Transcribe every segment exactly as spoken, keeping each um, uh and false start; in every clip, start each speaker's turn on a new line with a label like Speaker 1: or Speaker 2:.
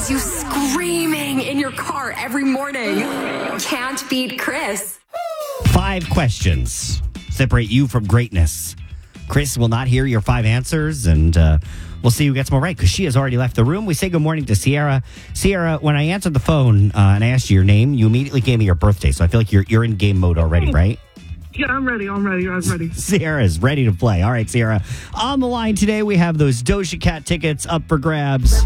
Speaker 1: has you screaming in your car every morning. Can't beat Chris.
Speaker 2: Five questions separate you from greatness. Chris will not hear your five answers, and uh, we'll see who gets more right because she has already left the room. We say good morning to Sierra. Sierra, when I answered the phone uh, and I asked you your name, you immediately gave me your birthday, so I feel like you're you're in game mode already, right?
Speaker 3: Yeah, I'm ready. I'm ready. I was ready.
Speaker 2: Sierra is ready to play. All right, Sierra. On the line today, we have those Doja Cat tickets up for grabs.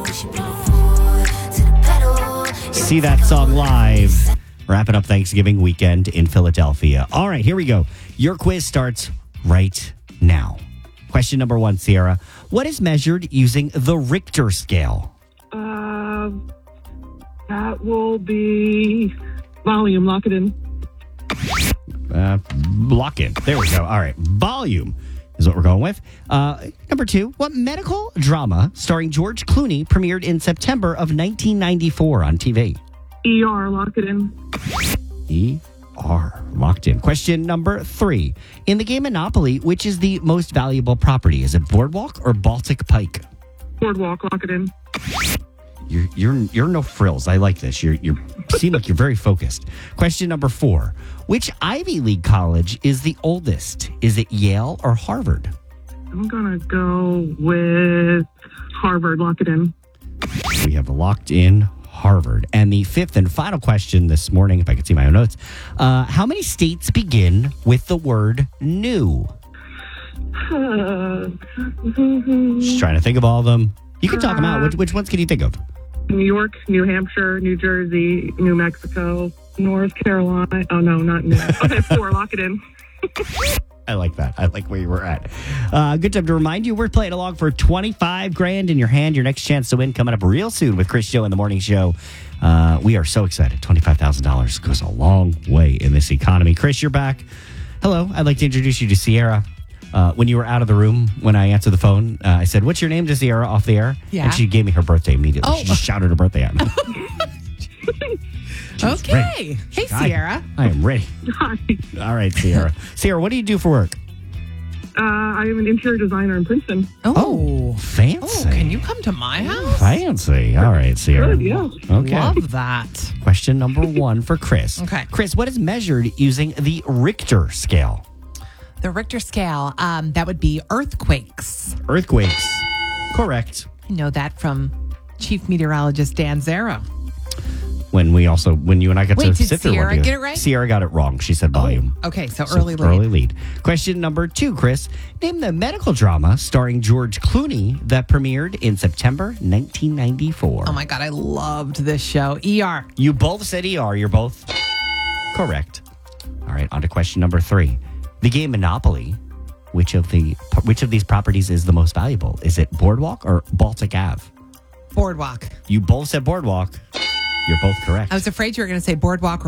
Speaker 2: See that song live. Wrapping up Thanksgiving weekend in Philadelphia. All right, here we go. Your quiz starts right now. Question number one, Sierra. What is measured using the Richter scale?
Speaker 3: Uh, that will be volume. Lock it in.
Speaker 2: Uh, lock in. There we go. All right. Volume is what we're going with. Uh, number two, what medical drama starring George Clooney premiered in September of nineteen ninety-four on T V?
Speaker 3: E R. Lock it in.
Speaker 2: E R. Locked in. Question number three. In the game Monopoly, which is the most valuable property? Is it Boardwalk or Baltic Pike?
Speaker 3: Boardwalk. Lock it in.
Speaker 2: You're you're you're no frills. I like this. You're you seem like you're very focused. Question number four. Which Ivy League college is the oldest? Is it Yale or Harvard?
Speaker 3: I'm gonna go with Harvard. Lock it in.
Speaker 2: We have locked in Harvard. And the fifth and final question this morning, if I could see my own notes, uh, how many states begin with the word new? Just trying to think of all of them. You can talk them out. Which, which ones can you think of?
Speaker 3: New York, New Hampshire, New Jersey, New Mexico, North Carolina. Oh, no, not New. Okay, four. Lock it in.
Speaker 2: I like that. I like where you were at. Uh, good time to remind you, we're playing along for twenty-five grand in your hand. Your next chance to win coming up real soon with Chris Joe in the Morning Show. Uh, we are so excited. twenty-five thousand dollars goes a long way in this economy. Chris, you're back. Hello. I'd like to introduce you to Sierra. Uh, when you were out of the room, when I answered the phone, uh, I said, what's your name to Sierra off the air?
Speaker 4: Yeah.
Speaker 2: And she gave me her birthday immediately.
Speaker 4: Oh.
Speaker 2: She just shouted her birthday at me.
Speaker 4: Okay.
Speaker 2: Ready.
Speaker 4: Hey,
Speaker 2: I-
Speaker 4: Sierra.
Speaker 2: I am ready.
Speaker 3: Hi.
Speaker 2: All right, Sierra. Sierra, what do you do for work?
Speaker 3: Uh, I am an interior designer in Princeton.
Speaker 4: Oh.
Speaker 2: Fancy.
Speaker 4: Oh, can you come to my house?
Speaker 2: Fancy. All right, Sierra.
Speaker 3: Good, yeah.
Speaker 2: Okay.
Speaker 4: Love that.
Speaker 2: Question number one for Chris.
Speaker 4: Okay.
Speaker 2: Chris, what is measured using the Richter scale?
Speaker 4: The Richter scale, um, that would be earthquakes.
Speaker 2: Earthquakes. Correct.
Speaker 4: I know that from Chief Meteorologist Dan Zero.
Speaker 2: When we also, when you and I got
Speaker 4: Wait,
Speaker 2: to
Speaker 4: did
Speaker 2: sit through
Speaker 4: Sierra
Speaker 2: one together.
Speaker 4: get it right?
Speaker 2: Sierra got it wrong. She said volume.
Speaker 4: Okay, so,
Speaker 2: So
Speaker 4: early lead.
Speaker 2: Early lead. Question number two, Chris. Name the medical drama starring George Clooney that premiered in September nineteen ninety-four.
Speaker 4: Oh my God, I loved this show. E R.
Speaker 2: You both said E R. You're both correct. All right, on to question number three. The game Monopoly, which of the which of these properties is the most valuable? Is it Boardwalk or Baltic Ave?
Speaker 4: Boardwalk.
Speaker 2: You both said Boardwalk. You're both correct.
Speaker 4: I was afraid you were going to say Boardwalk